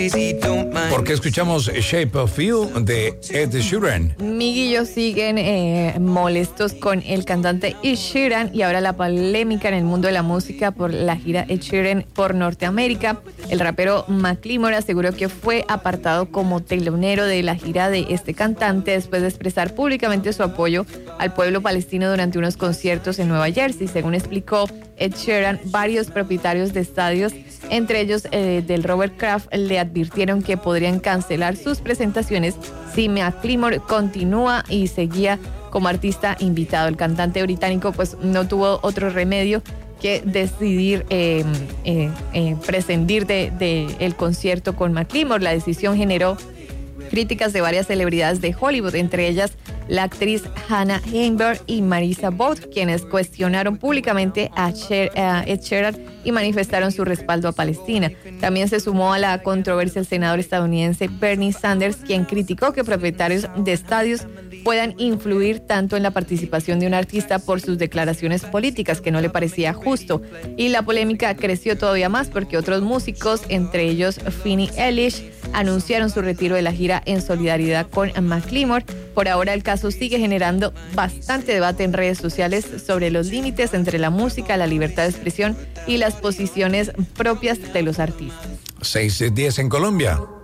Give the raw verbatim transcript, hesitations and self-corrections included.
Porque escuchamos Shape of You de Ed Sheeran. Miggy y yo siguen eh, molestos con el cantante Ed Sheeran y ahora la polémica en el mundo de la música por la gira Ed Sheeran por Norteamérica. El rapero Macklemore aseguró que fue apartado como telonero de la gira de este cantante después de expresar públicamente su apoyo al pueblo palestino durante unos conciertos en Nueva Jersey. Según explicó Ed Sheeran, varios propietarios de estadios, entre ellos eh, del Robert Kraft, le advirtieron que podrían cancelar sus presentaciones si Macklemore continúa y seguía como artista invitado. El cantante británico pues no tuvo otro remedio que decidir eh, eh, eh, prescindir de, de el concierto con Macklemore. La decisión generó críticas de varias celebridades de Hollywood, entre ellas la actriz Hannah Heinberg y Marisa Booth, quienes cuestionaron públicamente a, Cher, a Ed Sheeran y manifestaron su respaldo a Palestina. También se sumó a la controversia el senador estadounidense Bernie Sanders, quien criticó que propietarios de estadios puedan influir tanto en la participación de un artista por sus declaraciones políticas, que no le parecía justo. Y la polémica creció todavía más porque otros músicos, entre ellos Finny Eilish, anunciaron su retiro de la gira en solidaridad con Macklemore. Por ahora el caso sigue generando bastante debate en redes sociales sobre los límites entre la música, la libertad de expresión y las posiciones propias de los artistas. seis diez en Colombia.